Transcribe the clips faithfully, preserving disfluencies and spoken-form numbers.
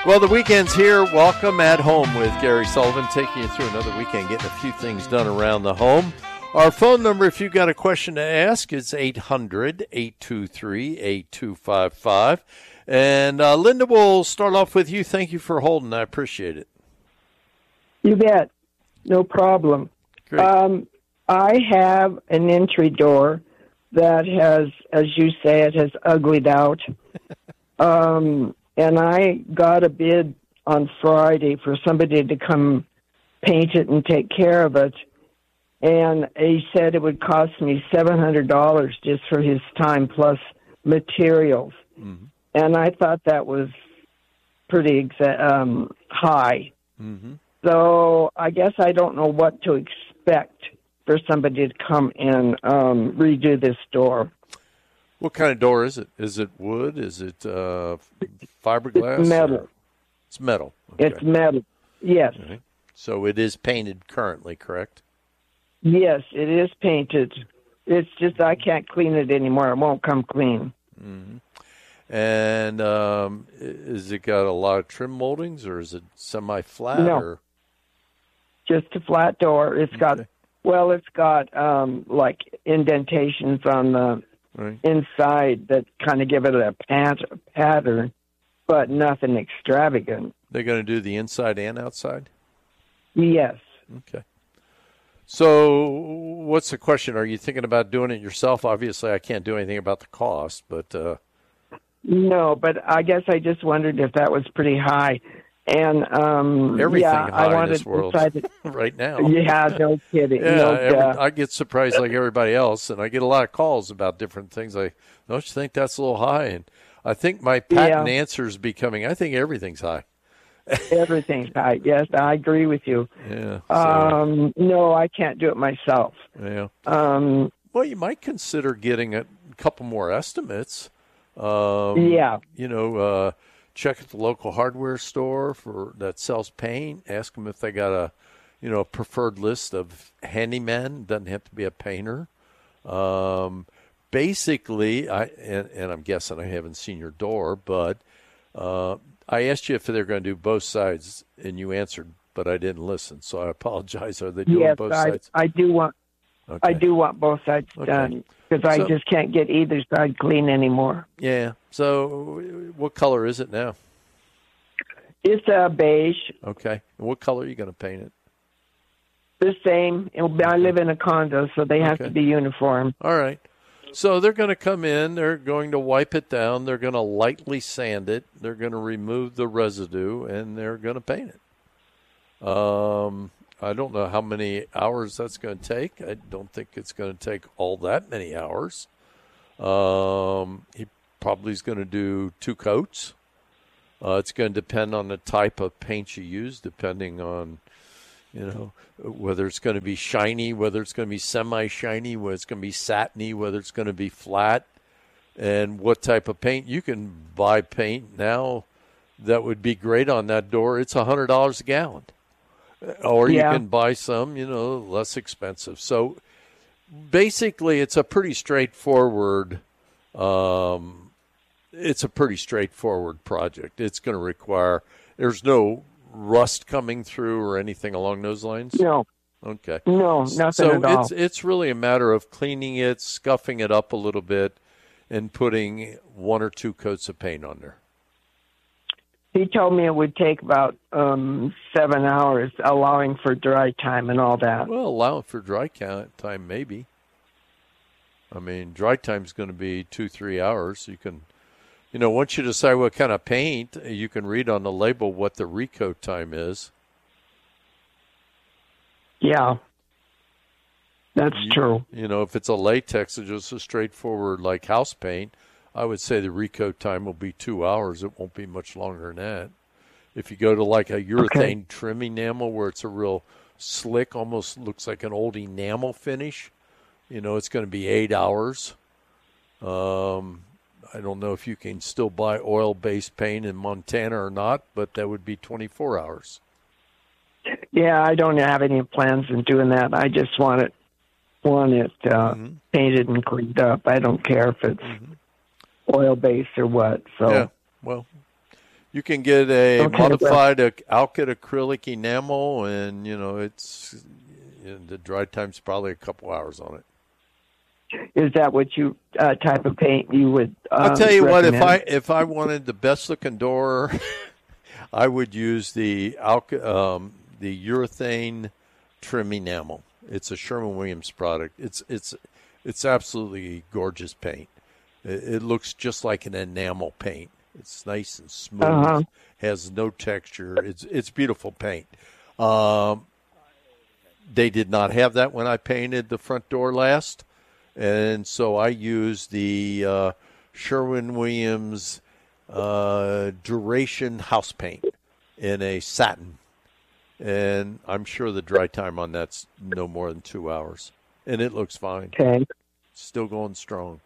Well, the weekend's here. Welcome at Home with Gary Sullivan, taking you through another weekend, getting a few things done around the home. Our phone number, if you've got a question to ask, is eight hundred, eight two three, eight two five five. And uh, Linda, we'll start off with you. Thank you for holding. I appreciate it. You bet. No problem. Great. Um, I have an entry door that has, as you say, it has uglied out. um And I got a bid on Friday for somebody to come paint it and take care of it. And he said it would cost me seven hundred dollars just for his time plus materials. Mm-hmm. And I thought that was pretty exa- um, high. Mm-hmm. So I guess I don't know what to expect for somebody to come and um, redo this door. What kind of door is it? Is it wood? Is it uh, fiberglass? It's metal. Or? It's metal. Okay. It's metal, yes. Right. So it is painted currently, correct? Yes, it is painted. It's just I can't clean it anymore. It won't come clean. Mm-hmm. And um, is it got a lot of trim moldings, or is it semi-flat? No, or? Just a flat door. It's got, okay. well, it's got um, like indentations on the right. inside that kind of give it a pat- pattern, but nothing extravagant. They're going to do the inside and outside? Yes. Okay. So what's the question? Are you thinking about doing it yourself? Obviously, I can't do anything about the cost, but... Uh... No, but I guess I just wondered if that was pretty high. And um, everything yeah, high I wanted in this world to right now. Yeah, no kidding. Yeah, no, every, uh, I get surprised like everybody else, and I get a lot of calls about different things. Like, don't you think that's a little high? And I think my patent yeah. answer is becoming, I think everything's high. Everything's high. Yes, I agree with you. Yeah. So, um, no, I can't do it myself. Yeah. Um, well, you might consider getting a couple more estimates. Um, yeah. You know, uh, check at the local hardware store for that sells paint. Ask them if they got a, you know, a preferred list of handymen. Doesn't have to be a painter. Um, basically, I and, and I'm guessing I haven't seen your door, but uh, I asked you if they're going to do both sides, and you answered, but I didn't listen, so I apologize. Are they doing yes, both I, sides? I do want. Okay. I do want both sides okay. done because I so, just can't get either side clean anymore. Yeah. So, what color is it now? It's a beige. Okay. And what color are you going to paint it? The same. I live in a condo, so they have okay. to be uniform. All right. So they're going to come in. They're going to wipe it down. They're going to lightly sand it. They're going to remove the residue, and they're going to paint it. Um. I don't know how many hours that's going to take. I don't think it's going to take all that many hours. Um, he probably is going to do two coats. Uh, it's going to depend on the type of paint you use, depending on, you know, whether it's going to be shiny, whether it's going to be semi-shiny, whether it's going to be satiny, whether it's going to be flat, and what type of paint. You can buy paint now that would be great on that door. It's one hundred dollars a gallon. Or yeah. you can buy some, you know, less expensive. So basically, it's a pretty straightforward. Um, it's a pretty straightforward project. It's going to require. There's no rust coming through or anything along those lines. No. Okay. No, nothing so at all. it's it's really a matter of cleaning it, scuffing it up a little bit, and putting one or two coats of paint on there. He told me it would take about um, seven hours, allowing for dry time and all that. Well, allowing for dry time, maybe. I mean, dry time is going to be two, three hours. You can, you know, once you decide what kind of paint, you can read on the label what the recoat time is. Yeah, that's you, true. You know, if it's a latex, it's just a straightforward like house paint, I would say the recoat time will be two hours. It won't be much longer than that. If you go to like a urethane okay. trim enamel where it's a real slick, almost looks like an old enamel finish, you know, it's going to be eight hours. Um, I don't know if you can still buy oil-based paint in Montana or not, but that would be twenty-four hours. Yeah, I don't have any plans in doing that. I just want it, want it uh, mm-hmm. painted and cleaned up. I don't care if it's mm-hmm. oil-based or what. So yeah, well, You can get a Okay, modified ac- Alkyd acrylic enamel, and you know it's you know, the dry time's probably a couple hours on it. Is that what you uh, type of paint you would? Uh, I'll tell you recommend? what, if I if I wanted the best looking door, I would use the Alka, um, the urethane trim enamel. It's a Sherwin-Williams product. It's it's it's absolutely gorgeous paint. It, it looks just like an enamel paint. It's nice and smooth. Uh-huh. Has no texture. It's it's beautiful paint. Um, they did not have that when I painted the front door last, and so I used the uh, Sherwin-Williams uh, Duration house paint in a satin, and I'm sure the dry time on that's no more than two hours, and it looks fine. Okay. Still going strong.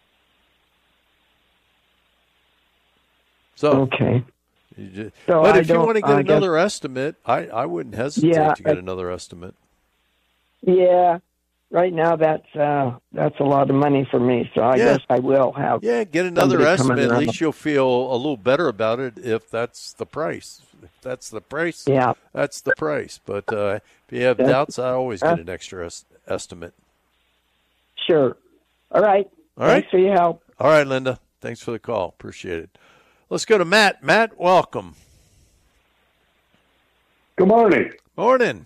So, Okay. you just, So but I if you don't- want to get I guess- another estimate, I, I wouldn't hesitate Yeah, to get I- another estimate. Yeah. Right now, that's uh, that's a lot of money for me. So I Yeah. guess I will have. Yeah, get another somebody coming estimate. At around. least you'll feel a little better about it if that's the price. If that's the price, Yeah. that's the price. But uh, if you have That's- doubts, I always get an extra es- estimate. Sure. All right. All right. Thanks for your help. All right, Linda. Thanks for the call. Appreciate it. Let's go to Matt. Matt, welcome. Good morning. Morning.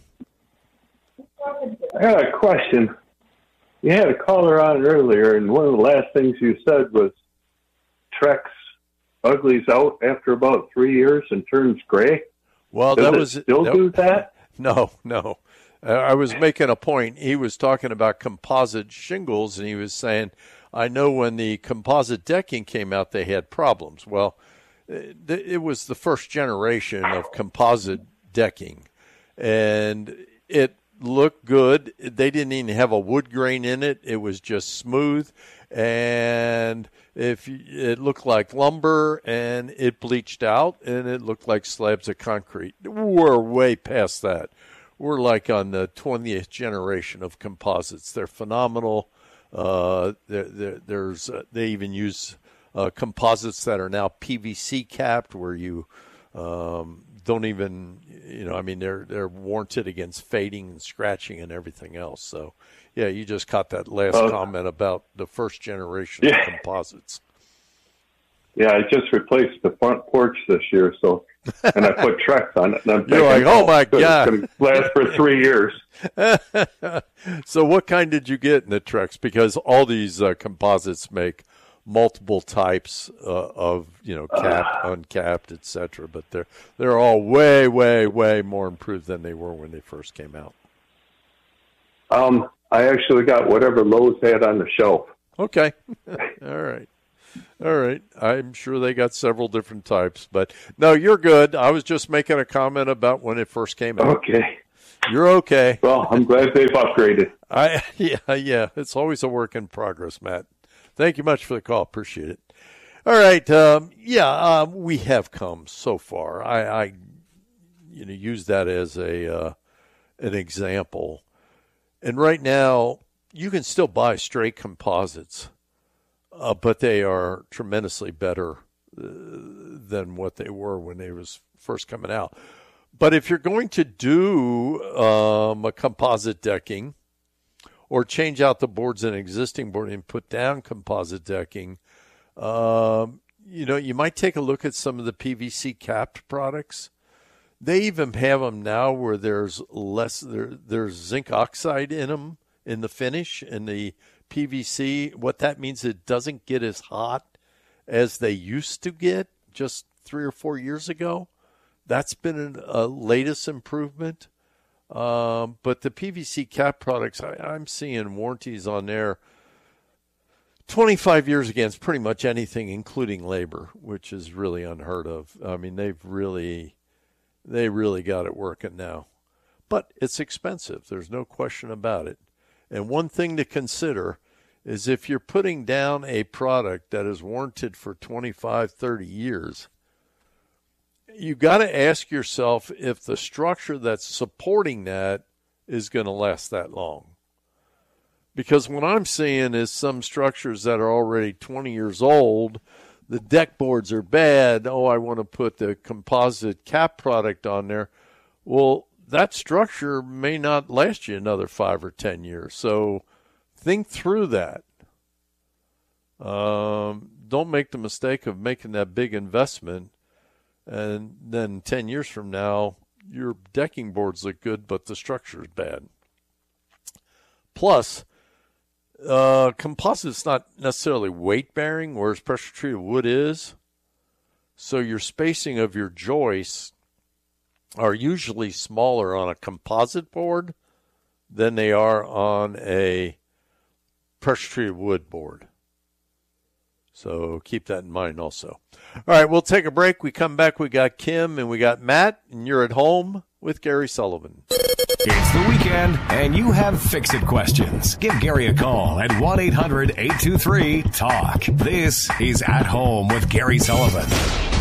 I got a question. You had a caller on earlier, and one of the last things you said was Trex uglies out after about three years and turns gray. Well, Does that it was still that, do that? No, no. Uh, I was making a point. He was talking about composite shingles, and he was saying, I know when the composite decking came out, they had problems. Well, it, it was the first generation of composite decking, and it looked good. They didn't even have a wood grain in it. It was just smooth, and if you, it looked like lumber, and it bleached out, and it looked like slabs of concrete. We're way past that. We're like on the twentieth generation of composites. They're phenomenal. Uh, there, there, there's uh, they even use uh, composites that are now P V C capped, where you um, don't even, you know, I mean, they're they're warranted against fading and scratching and everything else. So, yeah, you just caught that last Uh, comment about the first generation Yeah. of composites. Yeah, I just replaced the front porch this year, so and I put Trex on it. And I'm You're thinking, like, oh, my good, God. it's going to last for three years. So what kind did you get in the Trex? Because all these uh, composites make multiple types uh, of, you know, capped, uncapped, et cetera. But they're they're all way, way, way more improved than they were when they first came out. Um, I actually got whatever Lowe's had on the shelf. Okay. All right. All right. I'm sure they got several different types. But, no, you're good. I was just making a comment about when it first came out. Okay. You're okay. Well, I'm glad they've upgraded. I Yeah, yeah. It's always a work in progress, Matt. Thank you much for the call. Appreciate it. All right. Um, yeah, uh, we have come so far. I, I you know, use that as a uh, an example. And right now, you can still buy straight composites, uh, but they are tremendously better uh, than what they were when they was first coming out. But if you're going to do um, a composite decking or change out the boards in an existing board and put down composite decking, um, you know, you might take a look at some of the P V C capped products. They even have them now where there's less, there, there's zinc oxide in them in the finish, and the P V C. What that means, it doesn't get as hot as they used to get just three or four years ago. That's been a latest improvement. Um, but the P V C cap products, I, I'm seeing warranties on there twenty-five years against pretty much anything, including labor, which is really unheard of. I mean, they've really, they really got it working now. But it's expensive. There's no question about it. And one thing to consider is if you're putting down a product that is warranted for twenty-five, thirty years, you got to ask yourself if the structure that's supporting that is going to last that long. Because what I'm seeing is some structures that are already twenty years old the deck boards are bad. Oh, I want to put the composite cap product on there. Well, that structure may not last you another five or ten years. So think through that. Um, don't make the mistake of making that big investment, and then ten years from now, your decking boards look good, but the structure is bad. Plus, uh, composite's not necessarily weight-bearing, whereas pressure-treated wood is. So your spacing of your joists are usually smaller on a composite board than they are on a pressure-treated wood board. So keep that in mind also. All right, we'll take a break. We come back. We got Kim and we got Matt, and you're at home with Gary Sullivan. It's the weekend, and you have fix-it questions. Give Gary a call at one eight hundred eight two three talk. This is At Home with Gary Sullivan.